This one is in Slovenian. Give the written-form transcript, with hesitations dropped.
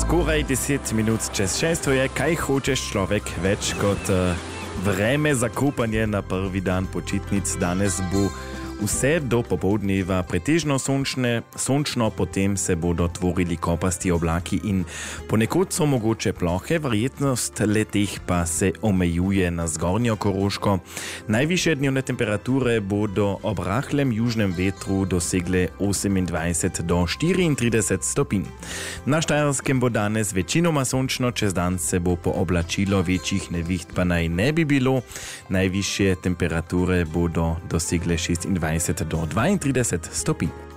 Skoraj 10 minut čez 6 je, kaj hočeš človek več kot vreme za kopanje na prvi dan počitnic. Danes bo vse do popoldneva pretežno sončno, potem se bodo tvorili kopasti oblaki in ponekod so mogoče plohe, verjetnost letih pa se omejuje na zgornjo Koroško. Najvišje dnevne temperature bodo ob rahlem južnem vetru dosegle 28 do 34 stopinj. Na Štajerskem bo danes večinoma sončno, čez dan se bo pooblačilo, večjih neviht pa naj ne bi bilo. Najvišje temperature bodo dosegle 26 do 32 stopinj.